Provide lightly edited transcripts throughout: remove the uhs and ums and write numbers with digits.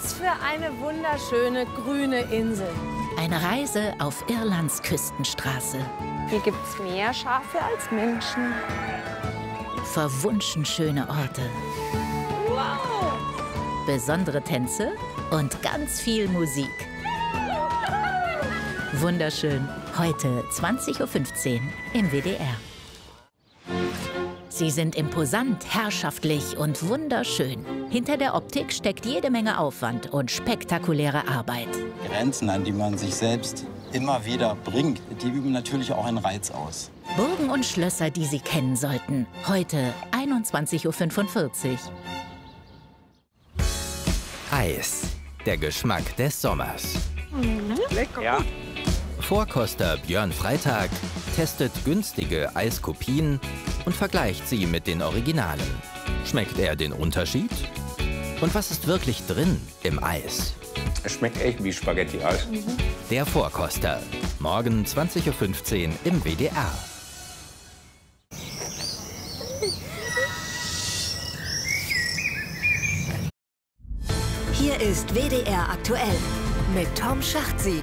Was für eine wunderschöne grüne Insel. Eine Reise auf Irlands Küstenstraße. Hier gibt es mehr Schafe als Menschen. Verwunschen schöne Orte. Wow! Besondere Tänze und ganz viel Musik. Wunderschön. Heute 20:15 Uhr im WDR. Sie sind imposant, herrschaftlich und wunderschön. Hinter der Optik steckt jede Menge Aufwand und spektakuläre Arbeit. Grenzen, an die man sich selbst immer wieder bringt, die üben natürlich auch einen Reiz aus. Burgen und Schlösser, die Sie kennen sollten. Heute 21:45 Uhr. Eis. Der Geschmack des Sommers. Lecker. Ja. Vorkoster Björn Freitag testet günstige Eiskopien und vergleicht sie mit den Originalen. Schmeckt er den Unterschied? Und was ist wirklich drin im Eis? Es schmeckt echt wie Spaghetti-Eis. Der Vorkoster. Morgen 20:15 Uhr im WDR. Hier ist WDR aktuell mit Tom Schachtsieg.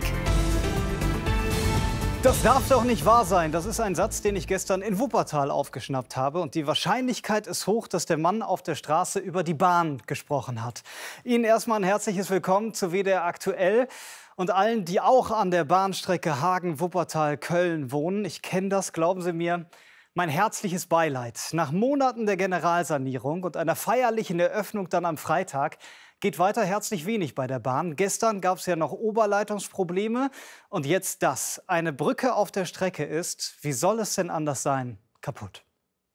Das darf doch nicht wahr sein. Das ist ein Satz, den ich gestern in Wuppertal aufgeschnappt habe. Und die Wahrscheinlichkeit ist hoch, dass der Mann auf der Straße über die Bahn gesprochen hat. Ihnen erstmal ein herzliches Willkommen zu WDR aktuell. Und allen, die auch an der Bahnstrecke Hagen-Wuppertal-Köln wohnen. Ich kenne das, glauben Sie mir. Mein herzliches Beileid. Nach Monaten der Generalsanierung und einer feierlichen Eröffnung dann am Freitag geht weiter herzlich wenig bei der Bahn. Gestern gab es ja noch Oberleitungsprobleme und jetzt das. Eine Brücke auf der Strecke ist, wie soll es denn anders sein, kaputt.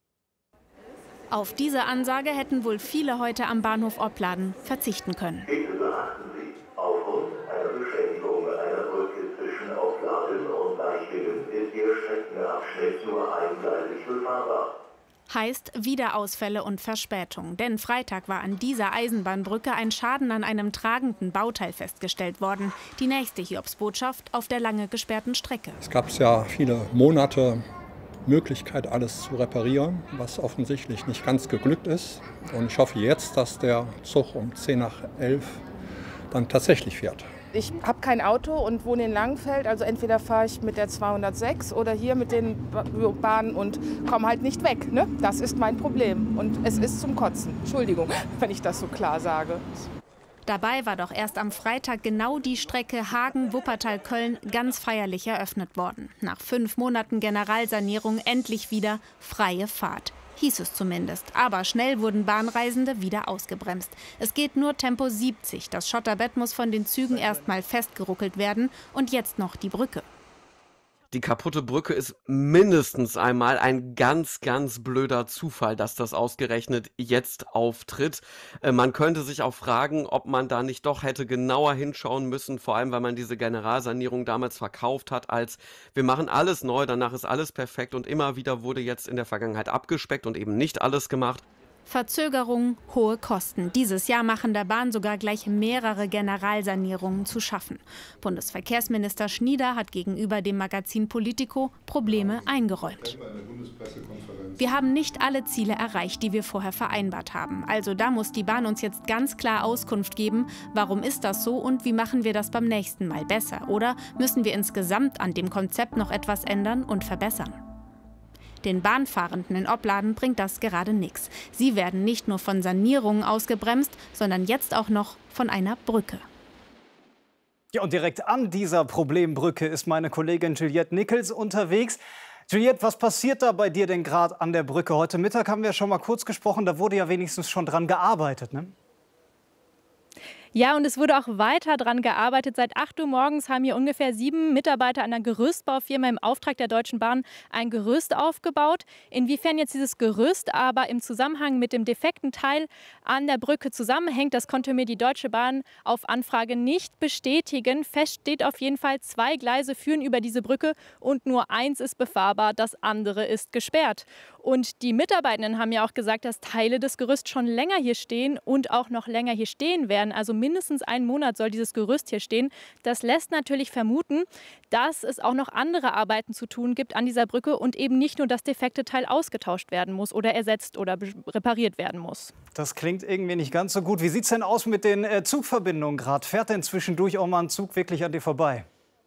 Auf diese Ansage hätten wohl viele heute am Bahnhof Opladen verzichten können. Bitte beachten Sie, aufgrund einer Beschädigung einer Brücke zwischen Opladen und Leichtingen ist Ihr Streckenabschnitt nur eingleisig befahrbar. Heißt Wiederausfälle und Verspätung. Denn Freitag war an dieser Eisenbahnbrücke ein Schaden an einem tragenden Bauteil festgestellt worden. Die nächste Hiobsbotschaft auf der lange gesperrten Strecke. Es gab ja viele Monate Möglichkeit, alles zu reparieren, was offensichtlich nicht ganz geglückt ist. Und ich hoffe jetzt, dass der Zug um 10:11 dann tatsächlich fährt. Ich habe kein Auto und wohne in Langenfeld, also entweder fahre ich mit der 206 oder hier mit den Bahnen und komme halt nicht weg. Ne? Das ist mein Problem und es ist zum Kotzen. Entschuldigung, wenn ich das so klar sage. Dabei war doch erst am Freitag genau die Strecke Hagen-Wuppertal-Köln ganz feierlich eröffnet worden. Nach 5 Monaten Generalsanierung endlich wieder freie Fahrt. Hieß es zumindest. Aber schnell wurden Bahnreisende wieder ausgebremst. Es geht nur Tempo 70. Das Schotterbett muss von den Zügen erstmal festgeruckelt werden. Und jetzt noch die Brücke. Die kaputte Brücke ist mindestens einmal ein ganz, ganz blöder Zufall, dass das ausgerechnet jetzt auftritt. Man könnte sich auch fragen, ob man da nicht doch hätte genauer hinschauen müssen, vor allem weil man diese Generalsanierung damals verkauft hat als wir machen alles neu, danach ist alles perfekt und immer wieder wurde jetzt in der Vergangenheit abgespeckt und eben nicht alles gemacht. Verzögerung, hohe Kosten. Dieses Jahr machen der Bahn sogar gleich mehrere Generalsanierungen zu schaffen. Bundesverkehrsminister Schnieder hat gegenüber dem Magazin Politico Probleme eingeräumt. Wir haben nicht alle Ziele erreicht, die wir vorher vereinbart haben. Also da muss die Bahn uns jetzt ganz klar Auskunft geben, warum ist das so und wie machen wir das beim nächsten Mal besser? Oder müssen wir insgesamt an dem Konzept noch etwas ändern und verbessern? Den Bahnfahrenden in Opladen bringt das gerade nichts. Sie werden nicht nur von Sanierungen ausgebremst, sondern jetzt auch noch von einer Brücke. Ja, und direkt an dieser Problembrücke ist meine Kollegin Juliette Nickels unterwegs. Juliette, was passiert da bei dir denn gerade an der Brücke? Heute Mittag haben wir schon mal kurz gesprochen, da wurde ja wenigstens schon dran gearbeitet, ne? Ja, und es wurde auch weiter dran gearbeitet. Seit 8 Uhr morgens haben hier ungefähr 7 Mitarbeiter einer Gerüstbaufirma im Auftrag der Deutschen Bahn ein Gerüst aufgebaut. Inwiefern jetzt dieses Gerüst aber im Zusammenhang mit dem defekten Teil an der Brücke zusammenhängt, das konnte mir die Deutsche Bahn auf Anfrage nicht bestätigen. Fest steht auf jeden Fall, 2 Gleise führen über diese Brücke und nur eins ist befahrbar, das andere ist gesperrt. Und die Mitarbeitenden haben ja auch gesagt, dass Teile des Gerüsts schon länger hier stehen und auch noch länger hier stehen werden, also mindestens einen Monat soll dieses Gerüst hier stehen. Das lässt natürlich vermuten, dass es auch noch andere Arbeiten zu tun gibt an dieser Brücke und eben nicht nur das defekte Teil ausgetauscht werden muss oder ersetzt oder repariert werden muss. Das klingt irgendwie nicht ganz so gut. Wie sieht es denn aus mit den Zugverbindungen gerade? Fährt denn zwischendurch auch mal ein Zug wirklich an dir vorbei?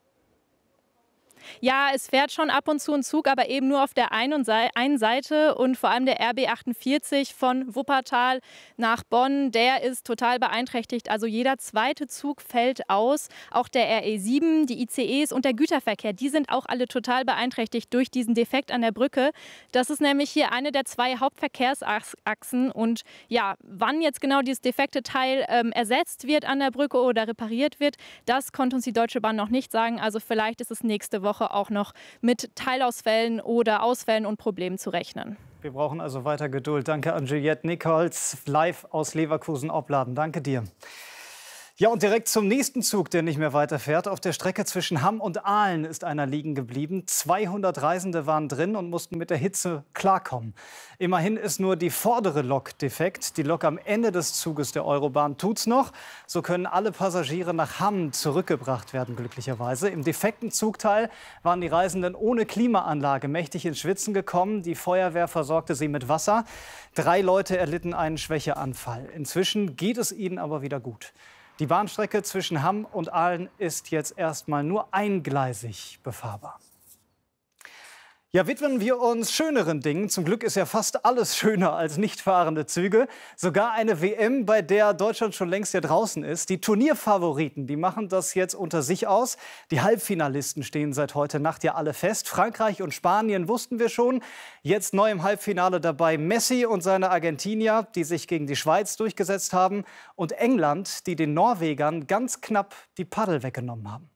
Ja, es fährt schon ab und zu ein Zug, aber eben nur auf der einen Seite. Und vor allem der RB 48 von Wuppertal nach Bonn, der ist total beeinträchtigt. Also jeder zweite Zug fällt aus. Auch der RE7, die ICEs und der Güterverkehr, die sind auch alle total beeinträchtigt durch diesen Defekt an der Brücke. Das ist nämlich hier eine der zwei Hauptverkehrsachsen. Und ja, wann jetzt genau dieses defekte Teil ersetzt wird an der Brücke oder repariert wird, das konnte uns die Deutsche Bahn noch nicht sagen. Also vielleicht ist es nächste Woche auch noch mit Teilausfällen oder Ausfällen und Problemen zu rechnen. Wir brauchen also weiter Geduld. Danke an Juliette Nichols, live aus Leverkusen-Opladen. Danke dir. Ja, und direkt zum nächsten Zug, der nicht mehr weiterfährt. Auf der Strecke zwischen Hamm und Aalen ist einer liegen geblieben. 200 Reisende waren drin und mussten mit der Hitze klarkommen. Immerhin ist nur die vordere Lok defekt. Die Lok am Ende des Zuges der Eurobahn tut's noch. So können alle Passagiere nach Hamm zurückgebracht werden, glücklicherweise. Im defekten Zugteil waren die Reisenden ohne Klimaanlage mächtig ins Schwitzen gekommen. Die Feuerwehr versorgte sie mit Wasser. 3 Leute erlitten einen Schwächeanfall. Inzwischen geht es ihnen aber wieder gut. Die Bahnstrecke zwischen Hamm und Aalen ist jetzt erstmal nur eingleisig befahrbar. Ja, widmen wir uns schöneren Dingen. Zum Glück ist ja fast alles schöner als nicht fahrende Züge. Sogar eine WM, bei der Deutschland schon längst ja draußen ist. Die Turnierfavoriten, die machen das jetzt unter sich aus. Die Halbfinalisten stehen seit heute Nacht ja alle fest. Frankreich und Spanien wussten wir schon. Jetzt neu im Halbfinale dabei Messi und seine Argentinier, die sich gegen die Schweiz durchgesetzt haben. Und England, die den Norwegern ganz knapp die Paddel weggenommen haben.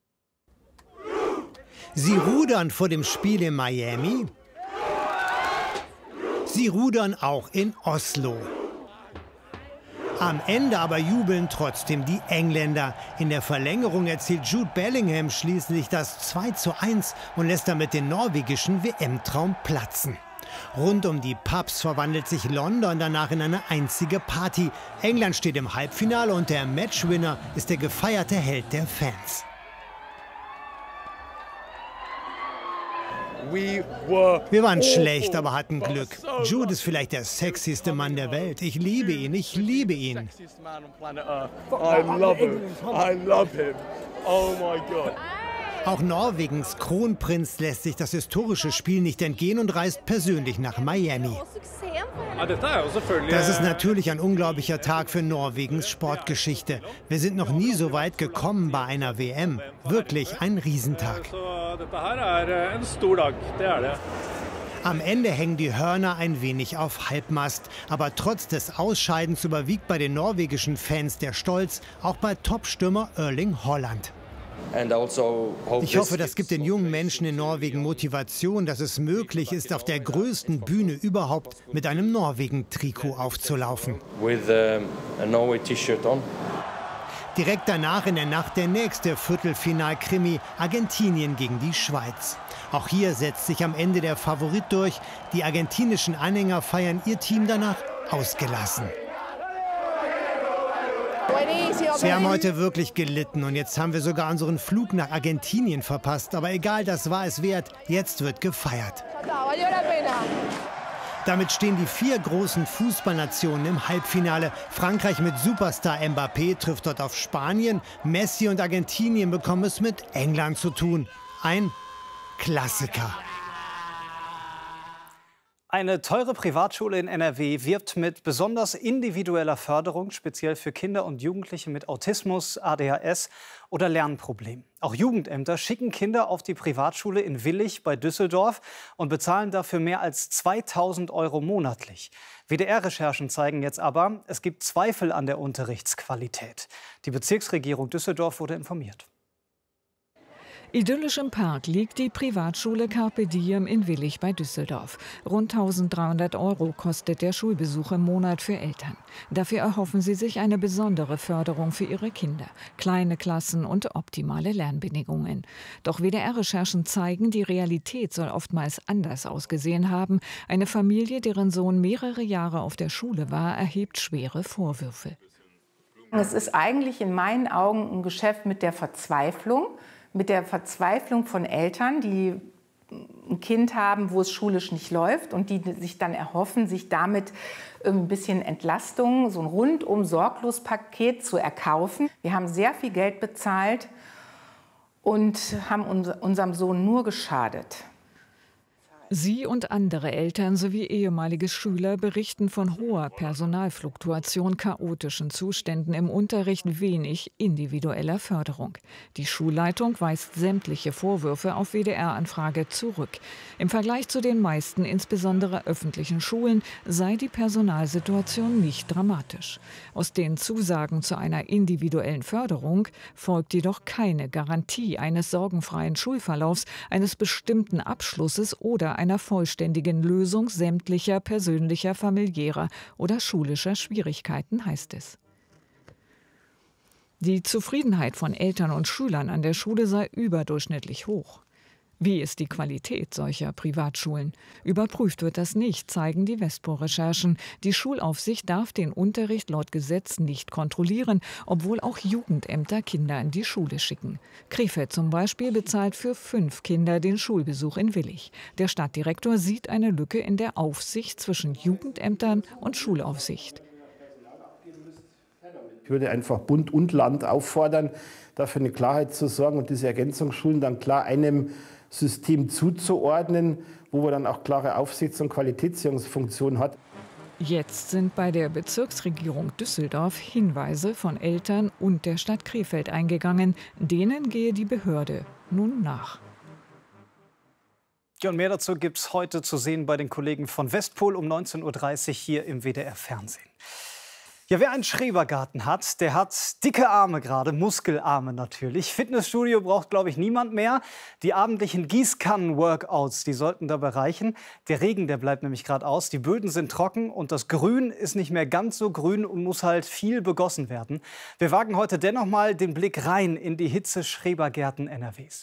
Sie rudern vor dem Spiel in Miami. Sie rudern auch in Oslo. Am Ende aber jubeln trotzdem die Engländer. In der Verlängerung erzielt Jude Bellingham schließlich das 2:1 und lässt damit den norwegischen WM-Traum platzen. Rund um die Pubs verwandelt sich London danach in eine einzige Party. England steht im Halbfinale und der Matchwinner ist der gefeierte Held der Fans. Wir waren schlecht, aber hatten Glück. Jude ist vielleicht der sexyste Mann der Welt. Ich liebe ihn, ich liebe ihn. Auch Norwegens Kronprinz lässt sich das historische Spiel nicht entgehen und reist persönlich nach Miami. Das ist natürlich ein unglaublicher Tag für Norwegens Sportgeschichte. Wir sind noch nie so weit gekommen bei einer WM. Wirklich ein Riesentag. Am Ende hängen die Hörner ein wenig auf Halbmast. Aber trotz des Ausscheidens überwiegt bei den norwegischen Fans der Stolz, auch bei Topstürmer Erling Haaland. Ich hoffe, das gibt den jungen Menschen in Norwegen Motivation, dass es möglich ist, auf der größten Bühne überhaupt mit einem Norwegen-Trikot aufzulaufen. Direkt danach in der Nacht der nächste Viertelfinal-Krimi, Argentinien gegen die Schweiz. Auch hier setzt sich am Ende der Favorit durch. Die argentinischen Anhänger feiern ihr Team danach ausgelassen. Wir haben heute wirklich gelitten und jetzt haben wir sogar unseren Flug nach Argentinien verpasst. Aber egal, das war es wert. Jetzt wird gefeiert. Damit stehen die 4 großen Fußballnationen im Halbfinale. Frankreich mit Superstar Mbappé trifft dort auf Spanien. Messi und Argentinien bekommen es mit England zu tun. Ein Klassiker. Eine teure Privatschule in NRW wirbt mit besonders individueller Förderung, speziell für Kinder und Jugendliche mit Autismus, ADHS oder Lernproblemen. Auch Jugendämter schicken Kinder auf die Privatschule in Willich bei Düsseldorf und bezahlen dafür mehr als 2.000 € monatlich. WDR-Recherchen zeigen jetzt aber, es gibt Zweifel an der Unterrichtsqualität. Die Bezirksregierung Düsseldorf wurde informiert. Idyllisch im Park liegt die Privatschule Carpe Diem in Willich bei Düsseldorf. Rund 1.300 € kostet der Schulbesuch im Monat für Eltern. Dafür erhoffen sie sich eine besondere Förderung für ihre Kinder. Kleine Klassen und optimale Lernbedingungen. Doch WDR-Recherchen zeigen, die Realität soll oftmals anders ausgesehen haben. Eine Familie, deren Sohn mehrere Jahre auf der Schule war, erhebt schwere Vorwürfe. Es ist eigentlich in meinen Augen ein Geschäft mit der Verzweiflung von Eltern, die ein Kind haben, wo es schulisch nicht läuft und die sich dann erhoffen, sich damit ein bisschen Entlastung, so ein rundum sorglos Paket zu erkaufen. Wir haben sehr viel Geld bezahlt und haben unserem Sohn nur geschadet. Sie und andere Eltern sowie ehemalige Schüler berichten von hoher Personalfluktuation, chaotischen Zuständen im Unterricht, wenig individueller Förderung. Die Schulleitung weist sämtliche Vorwürfe auf WDR-Anfrage zurück. Im Vergleich zu den meisten, insbesondere öffentlichen Schulen, sei die Personalsituation nicht dramatisch. Aus den Zusagen zu einer individuellen Förderung folgt jedoch keine Garantie eines sorgenfreien Schulverlaufs, eines bestimmten Abschlusses oder einer vollständigen Lösung sämtlicher persönlicher, familiärer oder schulischer Schwierigkeiten, heißt es. Die Zufriedenheit von Eltern und Schülern an der Schule sei überdurchschnittlich hoch. Wie ist die Qualität solcher Privatschulen? Überprüft wird das nicht, zeigen die WESPO-Recherchen. Die Schulaufsicht darf den Unterricht laut Gesetz nicht kontrollieren, obwohl auch Jugendämter Kinder in die Schule schicken. Krefeld zum Beispiel bezahlt für 5 Kinder den Schulbesuch in Willich. Der Stadtdirektor sieht eine Lücke in der Aufsicht zwischen Jugendämtern und Schulaufsicht. Ich würde einfach Bund und Land auffordern, dafür eine Klarheit zu sorgen und diese Ergänzungsschulen dann klar einem System zuzuordnen, wo man dann auch klare Aufsichts- und Qualitätssicherungsfunktionen hat. Jetzt sind bei der Bezirksregierung Düsseldorf Hinweise von Eltern und der Stadt Krefeld eingegangen. Denen gehe die Behörde nun nach. Ja, und mehr dazu gibt es heute zu sehen bei den Kollegen von Westpol um 19:30 Uhr hier im WDR-Fernsehen. Ja, wer einen Schrebergarten hat, der hat dicke Arme gerade, Muskelarme natürlich. Fitnessstudio braucht, glaube ich, niemand mehr. Die abendlichen Gießkannen-Workouts, die sollten dabei reichen. Der Regen, der bleibt nämlich gerade aus. Die Böden sind trocken und das Grün ist nicht mehr ganz so grün und muss halt viel begossen werden. Wir wagen heute dennoch mal den Blick rein in die Hitze-Schrebergärten NRWs.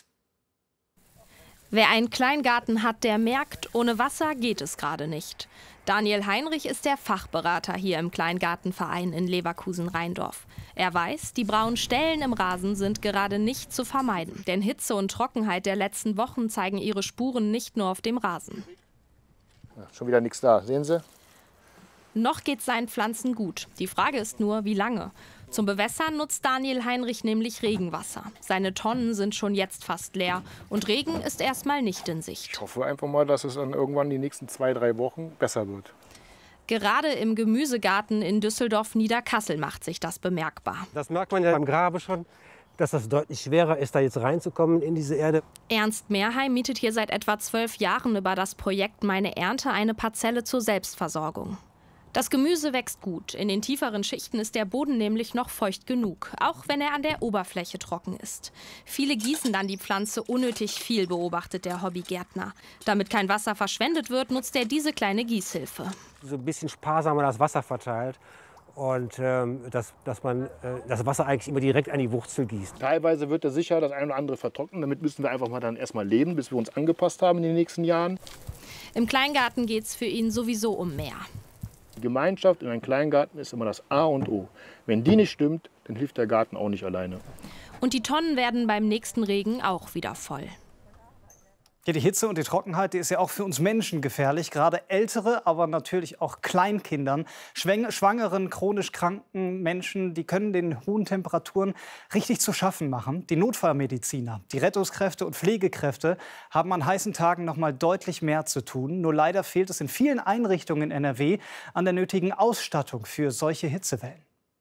Wer einen Kleingarten hat, der merkt, ohne Wasser geht es gerade nicht. Daniel Heinrich ist der Fachberater hier im Kleingartenverein in Leverkusen-Rheindorf. Er weiß, die braunen Stellen im Rasen sind gerade nicht zu vermeiden. Denn Hitze und Trockenheit der letzten Wochen zeigen ihre Spuren nicht nur auf dem Rasen. Ja, schon wieder nichts da, sehen Sie? Noch geht seinen Pflanzen gut. Die Frage ist nur, wie lange. Zum Bewässern nutzt Daniel Heinrich nämlich Regenwasser. Seine Tonnen sind schon jetzt fast leer und Regen ist erstmal nicht in Sicht. Ich hoffe einfach mal, dass es dann irgendwann die nächsten 2-3 Wochen besser wird. Gerade im Gemüsegarten in Düsseldorf-Niederkassel macht sich das bemerkbar. Das merkt man ja beim Grabe schon, dass das deutlich schwerer ist, da jetzt reinzukommen in diese Erde. Ernst Mehrheim mietet hier seit etwa 12 Jahren über das Projekt Meine Ernte eine Parzelle zur Selbstversorgung. Das Gemüse wächst gut. In den tieferen Schichten ist der Boden nämlich noch feucht genug, auch wenn er an der Oberfläche trocken ist. Viele gießen dann die Pflanze unnötig viel, beobachtet der Hobbygärtner. Damit kein Wasser verschwendet wird, nutzt er diese kleine Gießhilfe. So ein bisschen sparsamer das Wasser verteilt und dass man das Wasser eigentlich immer direkt an die Wurzel gießt. Teilweise wird er sicher das eine oder andere vertrocknen. Damit müssen wir einfach mal dann erstmal leben, bis wir uns angepasst haben in den nächsten Jahren. Im Kleingarten geht es für ihn sowieso um mehr. Die Gemeinschaft in einem Kleingarten ist immer das A und O. Wenn die nicht stimmt, dann hilft der Garten auch nicht alleine. Und die Tonnen werden beim nächsten Regen auch wieder voll. Ja, die Hitze und die Trockenheit, die ist ja auch für uns Menschen gefährlich. Gerade ältere, aber natürlich auch Kleinkindern, schwangeren, chronisch kranken Menschen, die können den hohen Temperaturen richtig zu schaffen machen. Die Notfallmediziner, die Rettungskräfte und Pflegekräfte haben an heißen Tagen noch mal deutlich mehr zu tun. Nur leider fehlt es in vielen Einrichtungen in NRW an der nötigen Ausstattung für solche Hitzewellen.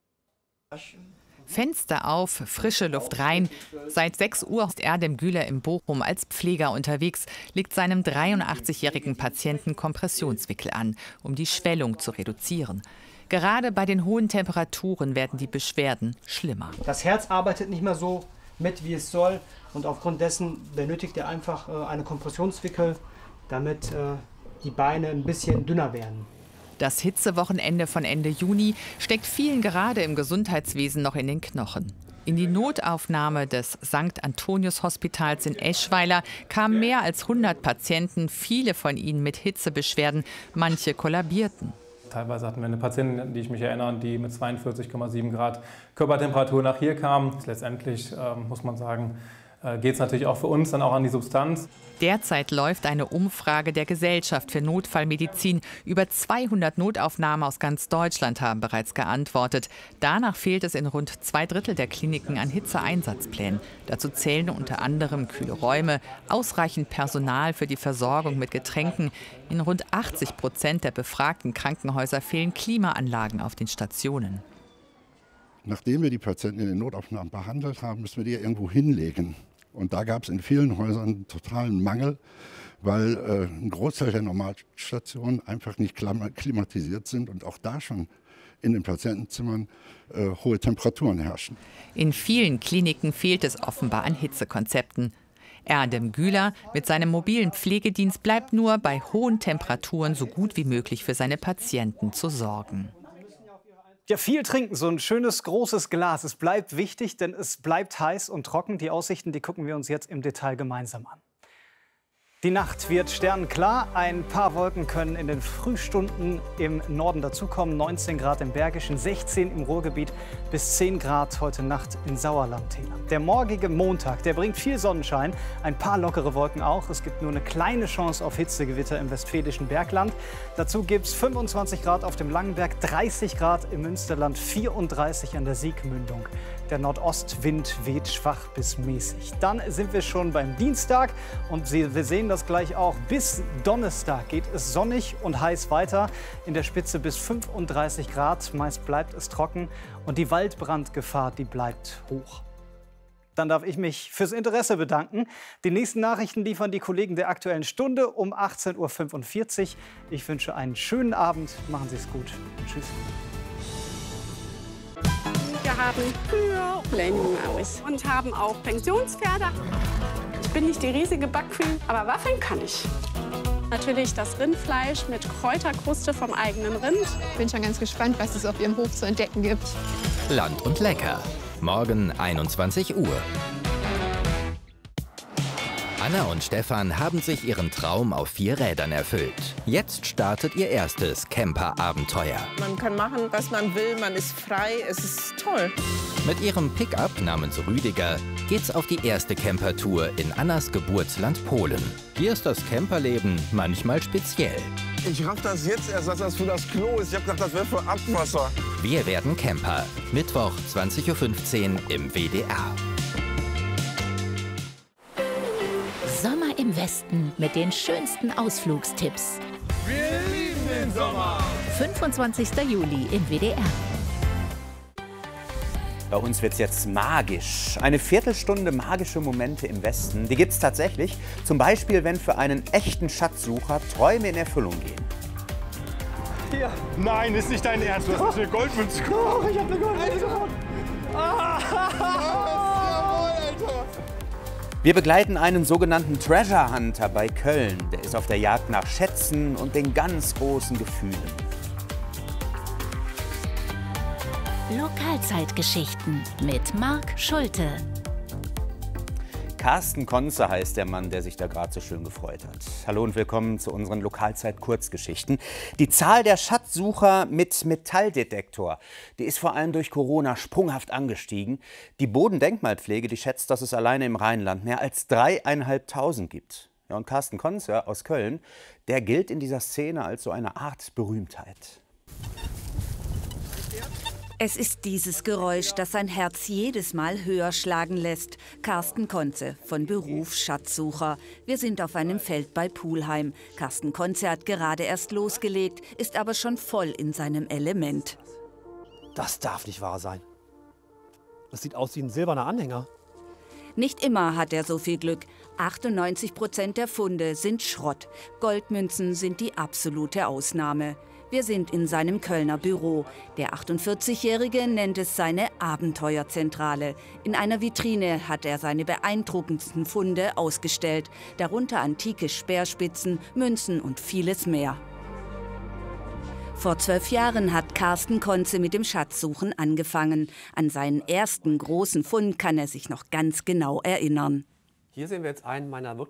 Fenster auf, frische Luft rein. Seit 6 Uhr ist Erdem Güler in Bochum als Pfleger unterwegs, legt seinem 83-jährigen Patienten Kompressionswickel an, um die Schwellung zu reduzieren. Gerade bei den hohen Temperaturen werden die Beschwerden schlimmer. Das Herz arbeitet nicht mehr so mit, wie es soll. Und aufgrund dessen benötigt er einfach eine Kompressionswickel, damit die Beine ein bisschen dünner werden. Das Hitzewochenende von Ende Juni steckt vielen gerade im Gesundheitswesen noch in den Knochen. In die Notaufnahme des St. Antonius Hospitals in Eschweiler kamen mehr als 100 Patienten, viele von ihnen mit Hitzebeschwerden, manche kollabierten. Teilweise hatten wir eine Patientin, an die ich mich erinnere, die mit 42,7 Grad Körpertemperatur nach hier kam. Letztendlich muss man sagen, geht es natürlich auch für uns dann auch an die Substanz. Derzeit läuft eine Umfrage der Gesellschaft für Notfallmedizin. Über 200 Notaufnahmen aus ganz Deutschland haben bereits geantwortet. Danach fehlt es in rund 2/3 der Kliniken an Hitzeeinsatzplänen. Dazu zählen unter anderem kühle Räume, ausreichend Personal für die Versorgung mit Getränken. In rund 80% der befragten Krankenhäuser fehlen Klimaanlagen auf den Stationen. Nachdem wir die Patienten in den Notaufnahmen behandelt haben, müssen wir die irgendwo hinlegen. Und da gab es in vielen Häusern einen totalen Mangel, weil ein Großteil der Normalstationen einfach nicht klimatisiert sind und auch da schon in den Patientenzimmern hohe Temperaturen herrschen. In vielen Kliniken fehlt es offenbar an Hitzekonzepten. Erdem Güler mit seinem mobilen Pflegedienst bleibt nur bei hohen Temperaturen so gut wie möglich für seine Patienten zu sorgen. Ja, viel trinken, so ein schönes großes Glas. Es bleibt wichtig, denn es bleibt heiß und trocken. Die Aussichten, die gucken wir uns jetzt im Detail gemeinsam an. Die Nacht wird sternenklar. Ein paar Wolken können in den Frühstunden im Norden dazukommen. 19 Grad im Bergischen, 16 im Ruhrgebiet, bis 10 Grad heute Nacht in Sauerland. Der morgige Montag, der bringt viel Sonnenschein, ein paar lockere Wolken auch. Es gibt nur eine kleine Chance auf Hitzegewitter im westfälischen Bergland. Dazu gibt es 25 Grad auf dem Langenberg, 30 Grad im Münsterland, 34 an der Siegmündung. Der Nordostwind weht schwach bis mäßig. Dann sind wir schon beim Dienstag und wir sehen das gleich auch. Bis Donnerstag geht es sonnig und heiß weiter. In der Spitze bis 35 Grad. Meist bleibt es trocken und die Waldbrandgefahr, die bleibt hoch. Dann darf ich mich fürs Interesse bedanken. Die nächsten Nachrichten liefern die Kollegen der Aktuellen Stunde um 18:45 Uhr. Ich wünsche einen schönen Abend. Machen Sie es gut. Tschüss. Wir haben Kühe, Lendenmaus und haben auch Pensionspferde. Ich bin nicht die riesige Backqueen, aber waffeln kann ich. Natürlich das Rindfleisch mit Kräuterkruste vom eigenen Rind. Ich bin schon ganz gespannt, was es auf Ihrem Hof zu entdecken gibt. Land und Lecker. Morgen 21 Uhr. Anna und Stefan haben sich ihren Traum auf 4 Rädern erfüllt. Jetzt startet ihr erstes Camper-Abenteuer. Man kann machen, was man will, man ist frei, es ist toll. Mit ihrem Pickup namens Rüdiger geht's auf die erste Campertour in Annas Geburtsland Polen. Hier ist das Camperleben manchmal speziell. Ich raff das jetzt erst, dass das für das Klo ist. Ich hab gedacht, das wäre für Abwasser. Wir werden Camper. Mittwoch 20:15 Uhr im WDR. Sommer im Westen mit den schönsten Ausflugstipps. Wir lieben den Sommer. 25. Juli im WDR. Bei uns wird es jetzt magisch. Eine Viertelstunde magische Momente im Westen, die gibt es tatsächlich. Zum Beispiel, wenn für einen echten Schatzsucher Träume in Erfüllung gehen. Hier. Nein, ist nicht dein Ernst. Du hast eine Goldmünze. Oh, ich hab eine Goldmünze. Wir begleiten einen sogenannten Treasure Hunter bei Köln. Der ist auf der Jagd nach Schätzen und den ganz großen Gefühlen. Lokalzeitgeschichten mit Marc Schulte. Carsten Konze heißt der Mann, der sich da gerade so schön gefreut hat. Hallo und willkommen zu unseren Lokalzeit-Kurzgeschichten. Die Zahl der Schatzsucher mit Metalldetektor, die ist vor allem durch Corona sprunghaft angestiegen. Die Bodendenkmalpflege, die schätzt, dass es alleine im Rheinland mehr als 3.500 gibt. Ja, und Carsten Konze aus Köln, der gilt in dieser Szene als so eine Art Berühmtheit. Es ist dieses Geräusch, das sein Herz jedes Mal höher schlagen lässt. Carsten Konze, von Beruf Schatzsucher. Wir sind auf einem Feld bei Pulheim. Carsten Konze hat gerade erst losgelegt, ist aber schon voll in seinem Element. Das darf nicht wahr sein. Das sieht aus wie ein silberner Anhänger. Nicht immer hat er so viel Glück. 98% der Funde sind Schrott. Goldmünzen sind die absolute Ausnahme. Wir sind in seinem Kölner Büro. Der 48-Jährige nennt es seine Abenteuerzentrale. In einer Vitrine hat er seine beeindruckendsten Funde ausgestellt. Darunter antike Speerspitzen, Münzen und vieles mehr. Vor 12 Jahren hat Carsten Konze mit dem Schatzsuchen angefangen. An seinen ersten großen Fund kann er sich noch ganz genau erinnern. Hier sehen wir jetzt einen meiner wirklich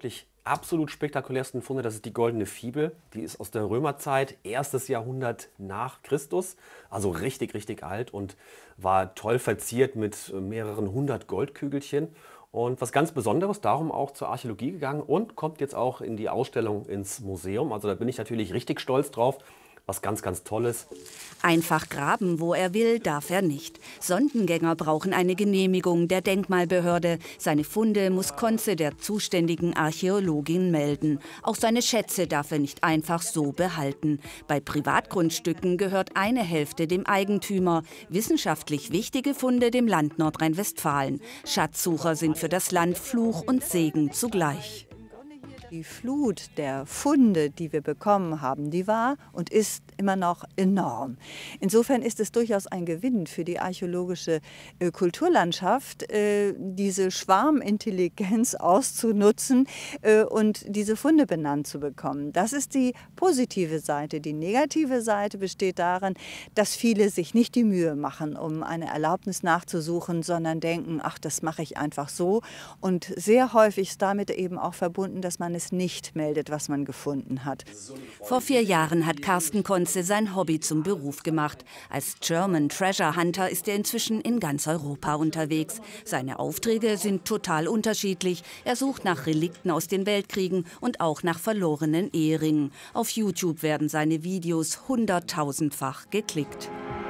absolut spektakulärsten Funde, das ist die Goldene Fibel. Die ist aus der Römerzeit, 1. Jahrhundert nach Christus. Also richtig, richtig alt und war toll verziert mit mehreren 100 Goldkügelchen. Und was ganz Besonderes, darum auch zur Archäologie gegangen und kommt jetzt auch in die Ausstellung ins Museum. Also da bin ich natürlich richtig stolz drauf. Was ganz, ganz Tolles. Einfach graben, wo er will, darf er nicht. Sondengänger brauchen eine Genehmigung der Denkmalbehörde. Seine Funde muss Conze der zuständigen Archäologin melden. Auch seine Schätze darf er nicht einfach so behalten. Bei Privatgrundstücken gehört eine Hälfte dem Eigentümer. Wissenschaftlich wichtige Funde dem Land Nordrhein-Westfalen. Schatzsucher sind für das Land Fluch und Segen zugleich. Die Flut der Funde, die wir bekommen haben, die war und ist immer noch enorm. Insofern ist es durchaus ein Gewinn für die archäologische Kulturlandschaft, diese Schwarmintelligenz auszunutzen und diese Funde benannt zu bekommen. Das ist die positive Seite. Die negative Seite besteht darin, dass viele sich nicht die Mühe machen, um eine Erlaubnis nachzusuchen, sondern denken, ach, das mache ich einfach so. Und sehr häufig ist damit eben auch verbunden, dass man es nicht meldet, was man gefunden hat. Vor 4 Jahren hat Carsten Conze sein Hobby zum Beruf gemacht. Als German Treasure Hunter ist er inzwischen in ganz Europa unterwegs. Seine Aufträge sind total unterschiedlich. Er sucht nach Relikten aus den Weltkriegen und auch nach verlorenen Eheringen. Auf YouTube werden seine Videos 100.000-fach geklickt.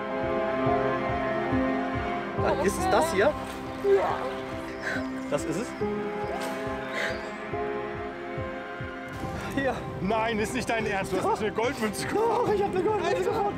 Ist es das hier? Ja. Das ist es? Hier. Nein, ist nicht dein Ernst. Du hast eine Goldmünze gefunden. Oh, ich habe eine Goldmünze gefunden.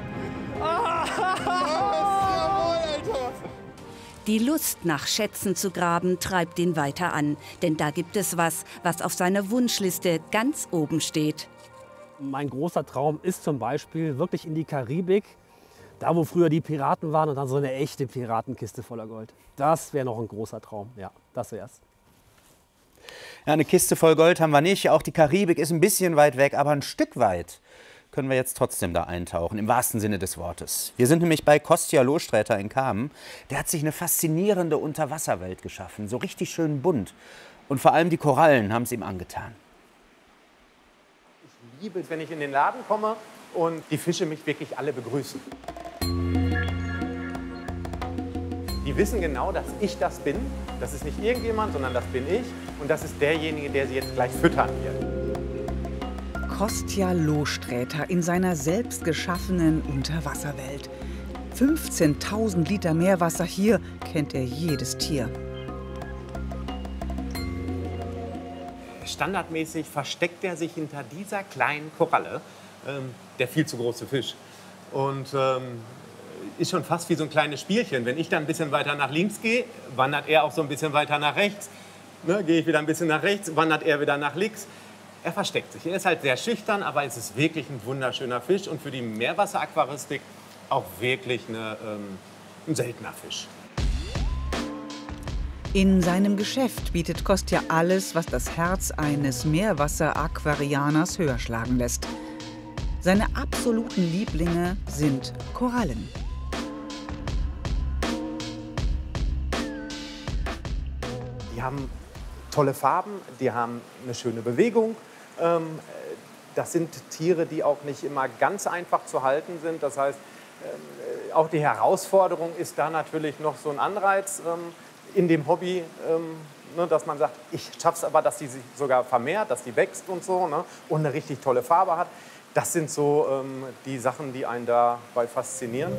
Jawohl, Alter. Die Lust nach Schätzen zu graben treibt ihn weiter an. Denn da gibt es was auf seiner Wunschliste ganz oben steht. Mein großer Traum ist zum Beispiel wirklich in die Karibik. Da, wo früher die Piraten waren und dann so eine echte Piratenkiste voller Gold. Das wäre noch ein großer Traum. Ja, das wär's. Ja, eine Kiste voll Gold haben wir nicht. Auch die Karibik ist ein bisschen weit weg, aber ein Stück weit können wir jetzt trotzdem da eintauchen, im wahrsten Sinne des Wortes. Wir sind nämlich bei Kostja Lohsträter in Kamen. Der hat sich eine faszinierende Unterwasserwelt geschaffen, so richtig schön bunt. Und vor allem die Korallen haben es ihm angetan. Ich liebe es, wenn ich in den Laden komme und die Fische mich wirklich alle begrüßen. Die wissen genau, dass ich das bin. Das ist nicht irgendjemand, sondern das bin ich. Und das ist derjenige, der sie jetzt gleich füttern wird. Kostja Lohsträter in seiner selbst geschaffenen Unterwasserwelt. 15.000 Liter Meerwasser, hier kennt er jedes Tier. Standardmäßig versteckt er sich hinter dieser kleinen Koralle, der viel zu große Fisch. Und ist schon fast wie so ein kleines Spielchen. Wenn ich dann ein bisschen weiter nach links gehe, wandert er auch so ein bisschen weiter nach rechts. Ne, gehe ich wieder ein bisschen nach rechts, wandert er wieder nach links. Er versteckt sich. Er ist halt sehr schüchtern, aber es ist wirklich ein wunderschöner Fisch und für die Meerwasseraquaristik auch wirklich ein seltener Fisch. In seinem Geschäft bietet Kostja alles, was das Herz eines Meerwasseraquarianers höher schlagen lässt. Seine absoluten Lieblinge sind Korallen. Die haben tolle Farben, die haben eine schöne Bewegung. Das sind Tiere, die auch nicht immer ganz einfach zu halten sind. Das heißt, auch die Herausforderung ist da natürlich noch so ein Anreiz in dem Hobby, dass man sagt, ich schaffe es aber, dass die sich sogar vermehrt, dass die wächst und so, ne, und eine richtig tolle Farbe hat. Das sind so die Sachen, die einen dabei faszinieren.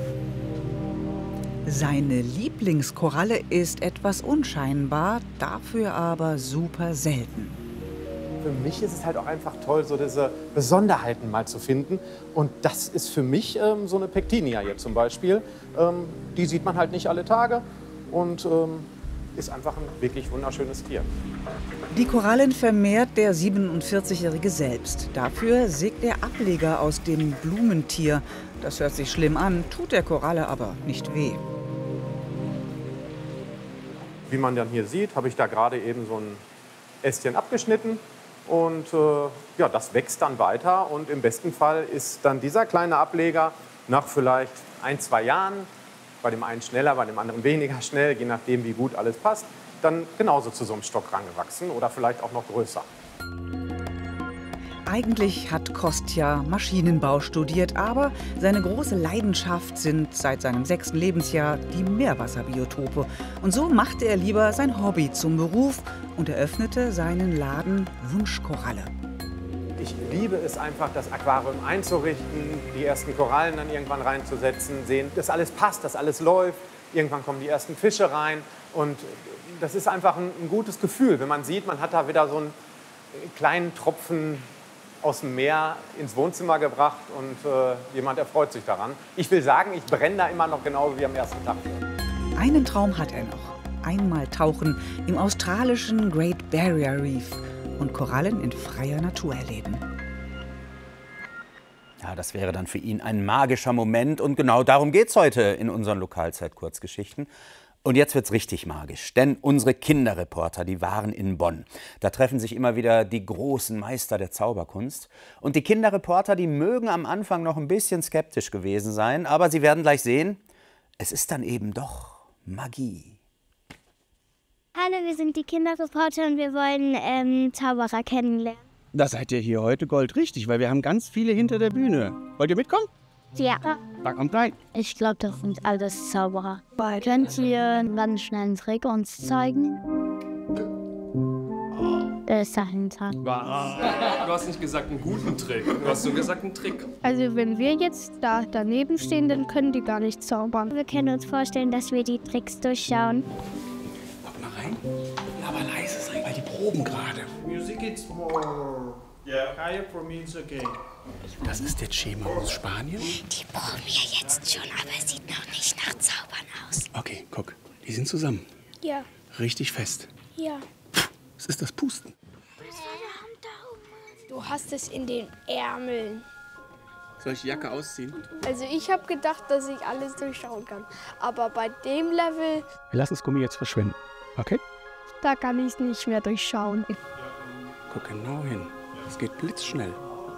Seine Lieblingskoralle ist etwas unscheinbar, dafür aber super selten. Für mich ist es halt auch einfach toll, so diese Besonderheiten mal zu finden. Und das ist für mich so eine Pectinia hier zum Beispiel. Die sieht man halt nicht alle Tage und ist einfach ein wirklich wunderschönes Tier. Die Korallen vermehrt der 47-Jährige selbst. Dafür sägt er Ableger aus dem Blumentier. Das hört sich schlimm an, tut der Koralle aber nicht weh. Wie man dann hier sieht, habe ich da gerade eben so ein Ästchen abgeschnitten. Und ja, das wächst dann weiter. Und im besten Fall ist dann dieser kleine Ableger nach vielleicht 1-2 Jahren, bei dem einen schneller, bei dem anderen weniger schnell, je nachdem, wie gut alles passt, dann genauso zu so einem Stock rangewachsen oder vielleicht auch noch größer. Eigentlich hat Kostja Maschinenbau studiert, aber seine große Leidenschaft sind seit seinem 6. Lebensjahr die Meerwasserbiotope. Und so machte er lieber sein Hobby zum Beruf und eröffnete seinen Laden Wunschkoralle. Ich liebe es einfach, das Aquarium einzurichten, die ersten Korallen dann irgendwann reinzusetzen, sehen, dass alles passt, dass alles läuft. Irgendwann kommen die ersten Fische rein und das ist einfach ein gutes Gefühl, wenn man sieht, man hat da wieder so einen kleinen Tropfen aus dem Meer ins Wohnzimmer gebracht und jemand erfreut sich daran. Ich will sagen, ich brenne da immer noch genauso wie am ersten Tag. Einen Traum hat er noch. Einmal tauchen im australischen Great Barrier Reef und Korallen in freier Natur erleben. Ja, das wäre dann für ihn ein magischer Moment und genau darum geht es heute in unseren Lokalzeit-Kurzgeschichten. Und jetzt wird's richtig magisch, denn unsere Kinderreporter, die waren in Bonn. Da treffen sich immer wieder die großen Meister der Zauberkunst. Und die Kinderreporter, die mögen am Anfang noch ein bisschen skeptisch gewesen sein, aber sie werden gleich sehen, es ist dann eben doch Magie. Hallo, wir sind die Kinderreporter und wir wollen Zauberer kennenlernen. Da seid ihr hier heute goldrichtig, weil wir haben ganz viele hinter der Bühne. Wollt ihr mitkommen? Ja. Da kommt rein. Ich glaube, das sind alles Zauberer. Könnt ihr einen ganz schnellen Trick uns zeigen? Der ist dahinter. Du hast nicht gesagt einen guten Trick, du hast nur gesagt einen Trick. Also wenn wir jetzt da daneben stehen, dann können die gar nicht zaubern. Wir können uns vorstellen, dass wir die Tricks durchschauen. Guck mal rein. Aber leise sein, weil die proben gerade. Music is more. Yeah. Higher for me is okay. Das ist der Schema aus Spanien. Die proben ja jetzt schon, aber es sieht noch nicht nach Zaubern aus. Okay, guck. Die sind zusammen. Ja. Richtig fest. Ja. Was ist das Pusten? Du hast es in den Ärmeln. Soll ich die Jacke ausziehen? Also ich habe gedacht, dass ich alles durchschauen kann. Aber bei dem Level... Wir lassen das Gummi jetzt verschwinden. Okay? Da kann ich es nicht mehr durchschauen. Guck genau hin. Es geht blitzschnell.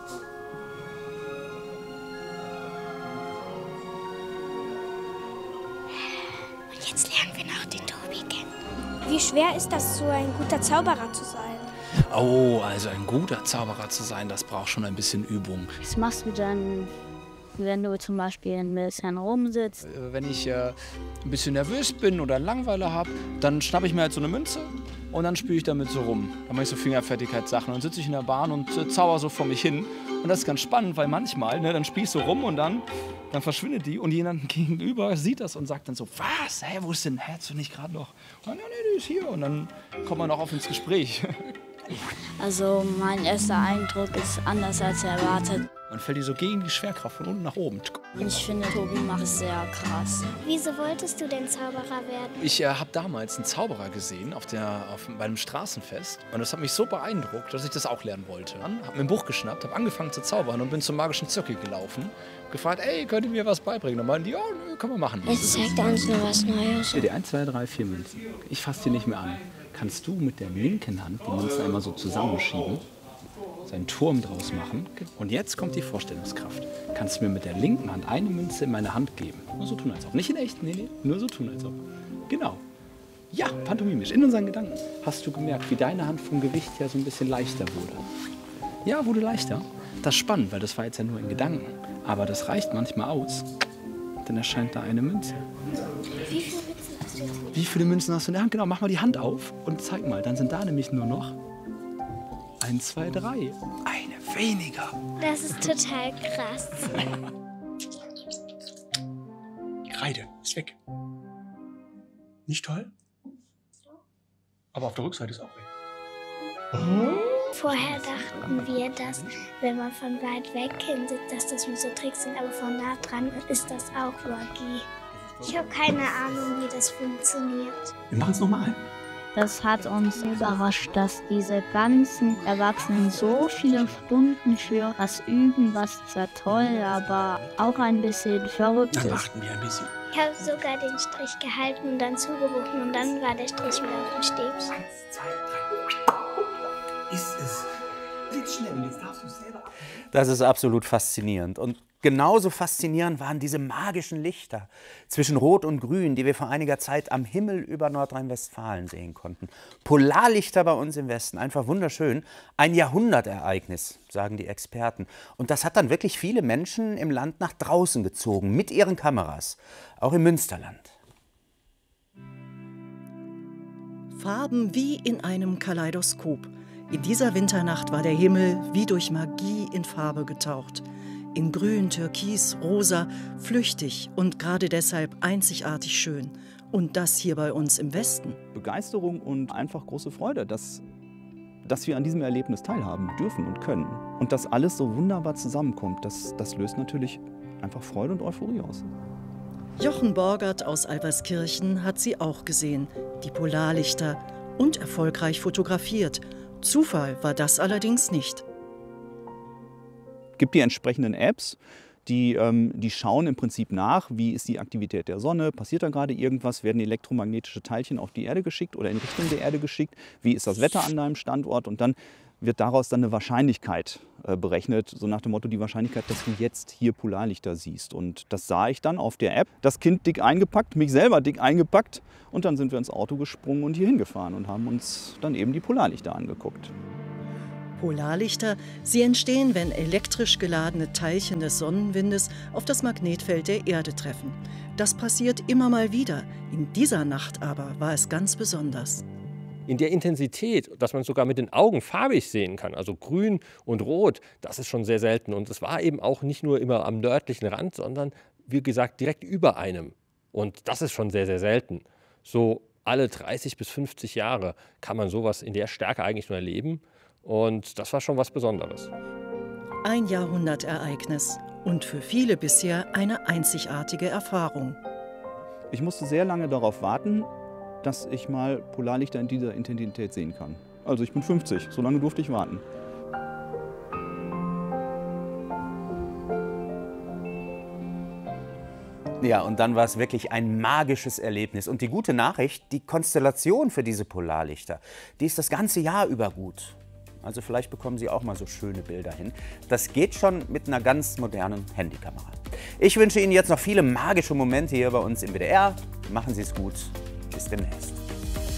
Und jetzt lernen wir noch den Tobi kennen. Wie schwer ist das, so ein guter Zauberer zu sein? Oh, also ein guter Zauberer zu sein, das braucht schon ein bisschen Übung. Was machst du dann, wenn du zum Beispiel ein bisschen rumsitzt? Wenn ich ein bisschen nervös bin oder Langeweile habe, dann schnappe ich mir halt so eine Münze und dann spiele ich damit so rum. Dann mache ich so Fingerfertigkeitssachen. Dann sitze ich in der Bahn und zauber so vor mich hin. Und das ist ganz spannend, weil manchmal, dann spiele ich so rum und dann verschwindet die und jemand gegenüber sieht das und sagt dann so, was, hä, wo ist denn, hättest du nicht gerade noch? Oh, nee, die ist hier. Und dann kommt man auch auf ins Gespräch. Also mein erster Eindruck ist anders als erwartet. Man fällt die so gegen die Schwerkraft von unten nach oben. Ich finde, Tobi macht es sehr krass. Wieso wolltest du denn Zauberer werden? Ich habe damals einen Zauberer gesehen bei einem Straßenfest. Und das hat mich so beeindruckt, dass ich das auch lernen wollte. Ich habe mir ein Buch geschnappt, habe angefangen zu zaubern und bin zum magischen Zirkel gelaufen. Gefragt, ey, könnt ihr mir was beibringen? Und meinten die, ja, nö, können wir machen. Jetzt zeigt er uns nur was Neues. Die 1, 2, 3, 4 Münzen. Ich fasse die nicht mehr an. Kannst du mit der linken Hand die Münzen einmal so zusammenschieben, seinen Turm draus machen. Und jetzt kommt die Vorstellungskraft. Kannst du mir mit der linken Hand eine Münze in meine Hand geben? Nur so tun als ob. Nicht in echt, nee, nur so tun als ob. Genau. Ja, pantomimisch, in unseren Gedanken. Hast du gemerkt, wie deine Hand vom Gewicht her so ein bisschen leichter wurde? Ja, wurde leichter. Das ist spannend, weil das war jetzt ja nur in Gedanken. Aber das reicht manchmal aus. Dann erscheint da eine Münze. Wie viele Münzen hast du in der Hand? Genau, mach mal die Hand auf und zeig mal. Dann sind da nämlich nur noch 1, 2, 3. Eine weniger. Das ist total krass. Die Kreide ist weg. Nicht toll? Aber auf der Rückseite ist auch weg. Vorher dachten wir, dass wenn man von weit weg hinsitzt, dass das nur so Tricks sind, aber von nah dran ist das auch Magie. Ich habe keine Ahnung, wie das funktioniert. Wir machen es nochmal. Das hat uns überrascht, dass diese ganzen Erwachsenen so viele Stunden für das üben, was zwar toll, aber auch ein bisschen verrückt ist. Dann warten wir ein bisschen. Ich habe sogar den Strich gehalten und dann zugebunden und dann war der Strich wieder auf dem Stäbchen. 1, 2, 3. Ist es. blitzschnell. Und jetzt darfst du selber ab. Das ist absolut faszinierend. Und genauso faszinierend waren diese magischen Lichter zwischen Rot und Grün, die wir vor einiger Zeit am Himmel über Nordrhein-Westfalen sehen konnten. Polarlichter bei uns im Westen, einfach wunderschön. Ein Jahrhundertereignis, sagen die Experten. Und das hat dann wirklich viele Menschen im Land nach draußen gezogen, mit ihren Kameras, auch im Münsterland. Farben wie in einem Kaleidoskop. In dieser Winternacht war der Himmel wie durch Magie in Farbe getaucht. In Grün, Türkis, Rosa, flüchtig und gerade deshalb einzigartig schön. Und das hier bei uns im Westen. Begeisterung und einfach große Freude, dass wir an diesem Erlebnis teilhaben dürfen und können. Und dass alles so wunderbar zusammenkommt, das löst natürlich einfach Freude und Euphorie aus. Jochen Borgert aus Alverskirchen hat sie auch gesehen, die Polarlichter, und erfolgreich fotografiert. Zufall war das allerdings nicht. Es gibt die entsprechenden Apps, die schauen im Prinzip nach, wie ist die Aktivität der Sonne, passiert da gerade irgendwas, werden elektromagnetische Teilchen auf die Erde geschickt oder in Richtung der Erde geschickt, wie ist das Wetter an deinem Standort, und dann wird daraus dann eine Wahrscheinlichkeit berechnet, so nach dem Motto die Wahrscheinlichkeit, dass du jetzt hier Polarlichter siehst. Und das sah ich dann auf der App, das Kind dick eingepackt, mich selber dick eingepackt, und dann sind wir ins Auto gesprungen und hier hingefahren und haben uns dann eben die Polarlichter angeguckt. Polarlichter, sie entstehen, wenn elektrisch geladene Teilchen des Sonnenwindes auf das Magnetfeld der Erde treffen. Das passiert immer mal wieder. In dieser Nacht aber war es ganz besonders. In der Intensität, dass man sogar mit den Augen farbig sehen kann, also grün und rot, das ist schon sehr selten. Und es war eben auch nicht nur immer am nördlichen Rand, sondern, wie gesagt, direkt über einem. Und das ist schon sehr, sehr selten. So alle 30 bis 50 Jahre kann man sowas in der Stärke eigentlich nur erleben. Und das war schon was Besonderes. Ein Jahrhundertereignis und für viele bisher eine einzigartige Erfahrung. Ich musste sehr lange darauf warten, dass ich mal Polarlichter in dieser Intensität sehen kann. Also ich bin 50, so lange durfte ich warten. Ja, und dann war es wirklich ein magisches Erlebnis. Und die gute Nachricht, die Konstellation für diese Polarlichter, die ist das ganze Jahr über gut. Also vielleicht bekommen Sie auch mal so schöne Bilder hin. Das geht schon mit einer ganz modernen Handykamera. Ich wünsche Ihnen jetzt noch viele magische Momente hier bei uns im WDR. Machen Sie es gut. Bis demnächst.